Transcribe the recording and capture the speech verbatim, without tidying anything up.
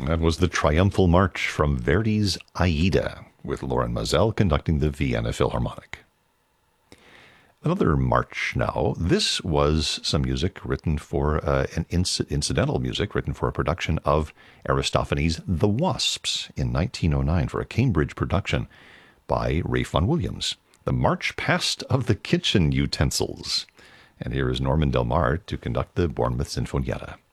That was the Triumphal March from Verdi's Aida, with Loren Maazel conducting the Vienna Philharmonic. Another march now. This was some music written for, uh, an inc- incidental music written for a production of Aristophanes' The Wasps in nineteen oh nine for a Cambridge production by Ralph Vaughan Williams. The March Past of the Kitchen Utensils. And here is Norman Del Mar to conduct the Bournemouth Sinfonietta.